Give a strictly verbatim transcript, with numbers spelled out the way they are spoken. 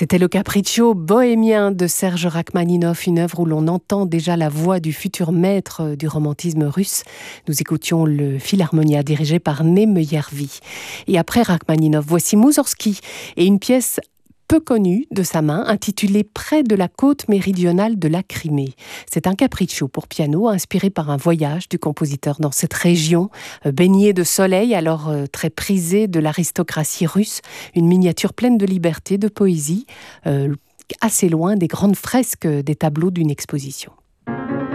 C'était le capriccio bohémien de Serge Rachmaninov, une œuvre où l'on entend déjà la voix du futur maître du romantisme russe. Nous écoutions le Philharmonia dirigé par Nemeyervi. Et après Rachmaninov, voici Moussorski et une pièce peu connue de sa main, intitulée « Près de la côte méridionale de la Crimée ». C'est un capriccio pour piano inspiré par un voyage du compositeur dans cette région, euh, baignée de soleil, alors euh, très prisée de l'aristocratie russe. Une miniature pleine de liberté, de poésie, euh, assez loin des grandes fresques des tableaux d'une exposition.